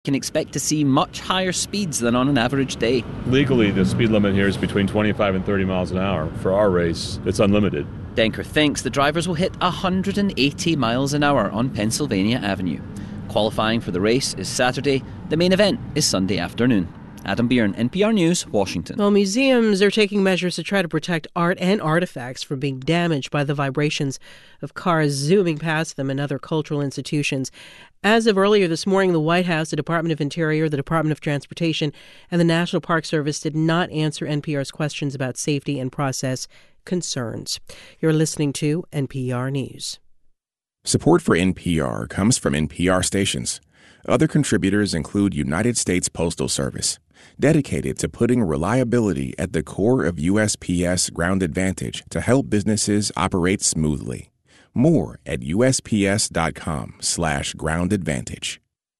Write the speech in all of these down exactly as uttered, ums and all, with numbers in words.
can expect to see much higher speeds than on an average day. Legally, the speed limit here is between twenty-five and thirty miles an hour. For our race, it's unlimited. Denker thinks the drivers will hit one hundred eighty miles an hour on Pennsylvania Avenue. Qualifying for the race is Saturday. The main event is Sunday afternoon. Adam Byrne, N P R News, Washington. Well, museums are taking measures to try to protect art and artifacts from being damaged by the vibrations of cars zooming past them and other cultural institutions. As of earlier this morning, the White House, the Department of Interior, the Department of Transportation, and the National Park Service did not answer N P R's questions about safety and process concerns. You're listening to N P R News. Support for N P R comes from N P R stations. Other contributors include United States Postal Service, dedicated to putting reliability at the core of U S P S Ground Advantage to help businesses operate smoothly. More at usps.com slash ground advantage.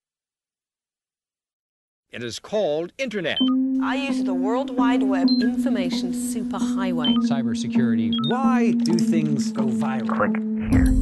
It is called Internet. I use the World Wide Web information superhighway. Cybersecurity. Why do things go viral? Click here.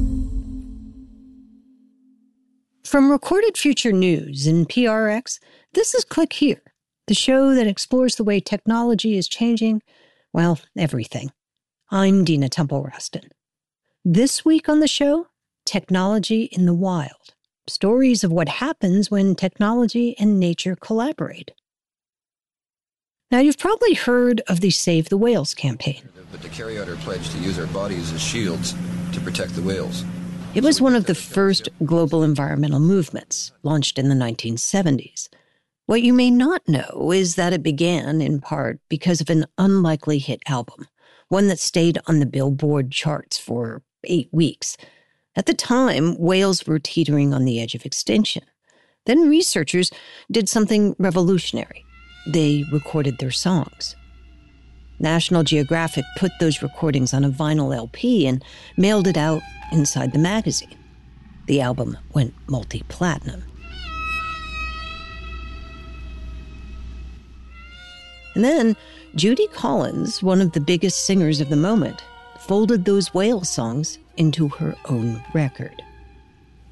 From Recorded Future News in P R X, this is Click Here, the show that explores the way technology is changing, well, everything. I'm Dina Temple-Raston. This week on the show, technology in the wild. Stories of what happens when technology and nature collaborate. Now, you've probably heard of the Save the Whales campaign. But to carry out our pledge to use our bodies as shields to protect the whales. It was one of the first global environmental movements, launched in the nineteen seventies. What you may not know is that it began, in part, because of an unlikely hit album, one that stayed on the Billboard charts for eight weeks. At the time, whales were teetering on the edge of extinction. Then researchers did something revolutionary. They recorded their songs. National Geographic put those recordings on a vinyl L P and mailed it out inside the magazine. The album went multi-platinum. And then Judy Collins, one of the biggest singers of the moment, folded those whale songs into her own record.